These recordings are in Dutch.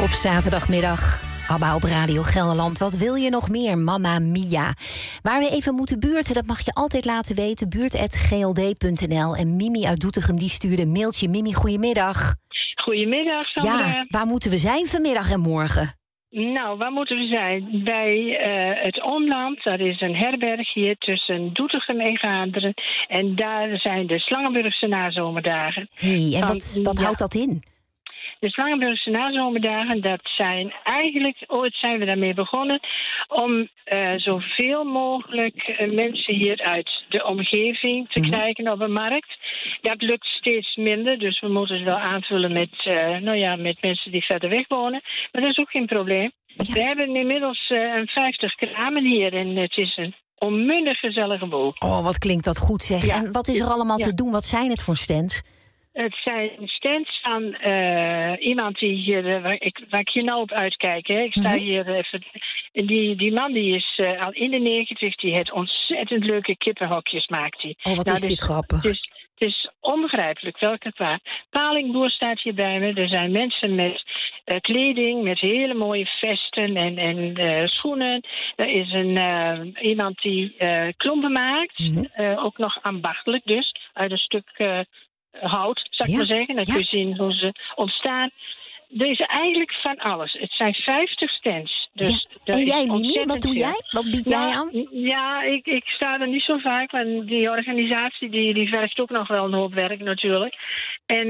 Op zaterdagmiddag, ABBA op Radio Gelderland. Wat wil je nog meer, Mamma Mia? Waar we even moeten buurten, dat mag je altijd laten weten. buurt@gld.nl. En Mimi uit Doetinchem die stuurde een mailtje. Mimi, goedemiddag. Goedemiddag, Sandra. Ja, waar moeten we zijn vanmiddag en morgen? Nou, waar moeten we zijn? Bij het Omland. Dat is een herberg hier tussen Doetinchem en Gaanderen. En daar zijn de Slangenburgse nazomerdagen. En wat houdt dat in? De Slangenburgse nazomerdagen, dat zijn eigenlijk, ooit zijn we daarmee begonnen, om zoveel mogelijk mensen hier uit de omgeving te krijgen op een markt. Dat lukt steeds minder, dus we moeten het wel aanvullen met mensen die verder weg wonen. Maar dat is ook geen probleem. Ja. We hebben inmiddels 50 kramen hier en het is een onmundig gezellige boel. Oh, wat klinkt dat goed zeg. Ja. En wat is er allemaal te doen? Wat zijn het voor stands? Het zijn stands van iemand die hier, waar ik hier nou op uitkijk. Hè. Ik sta hier even. Die man die is al in de 90, die het ontzettend leuke kippenhokjes maakt. Die. Oh, wat is dit grappig. Het is onbegrijpelijk welke kwaad. Palingboer staat hier bij me. Er zijn mensen met kleding, met hele mooie vesten en schoenen. Er is iemand die klompen maakt. Ook nog ambachtelijk dus, uit een stuk hout, zou ik maar zeggen. Dan kun je zien hoe ze ontstaan. Er is eigenlijk van alles. Het zijn 50 stands. Dus en jij, Mimi, wat doe jij? Wat bied jij aan? Ja, ik sta er niet zo vaak. Want die organisatie die vergt ook nog wel een hoop werk natuurlijk. En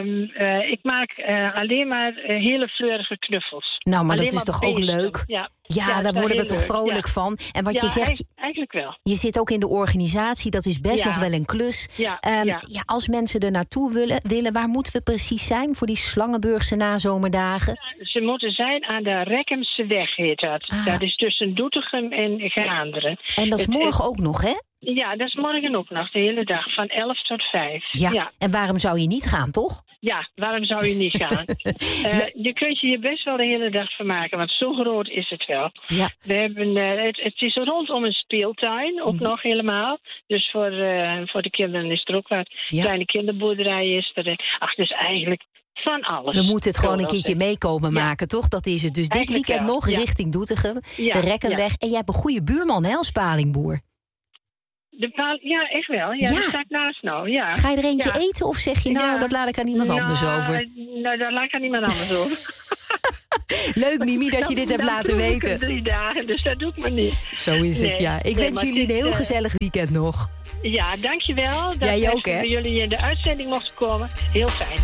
ik maak alleen maar hele fleurige knuffels. Nou, maar alleen dat is toch ook leuk? Ja, daar worden we toch vrolijk van. En wat je zegt, eigenlijk wel. Je zit ook in de organisatie, dat is best nog wel een klus. Als mensen er naartoe willen, waar moeten we precies zijn voor die Slangenburgse nazomerdagen? Ze moeten zijn aan de Rekkemseweg, heet dat. Dat is tussen Doetinchem en Gaanderen. En dat is morgen ook nog, hè? Ja, dat is morgen ook nog, de hele dag, van 11 tot 5. Ja. En waarom zou je niet gaan, toch? Ja, waarom zou je niet gaan? Je kunt je hier best wel de hele dag van maken, want zo groot is het wel. Ja. We hebben, het is rondom een speeltuin, ook nog helemaal. Dus voor de kinderen is er ook wat. Kleine kinderboerderij is er. Dus eigenlijk van alles. We moeten het gewoon een keertje meekomen maken, toch? Dat is het. Dus dit weekend nog richting Doetinchem, de Rekkenweg. En jij hebt een goede buurman, hè, als palingboer? Ja, echt wel. Ja, die staat naast nou. Ja. Ga je er eentje eten of zeg je dat laat ik aan iemand anders over? Nou, daar laat ik aan iemand anders over. Leuk, Mimi, dat je dit hebt laten weten. 3 dagen, dus dat doe ik me niet. Zo is het, ja. Ik wens jullie een heel gezellig weekend nog. Ja, dankjewel. Jij ook, hè? Dat jullie in de uitzending mochten komen. Heel fijn.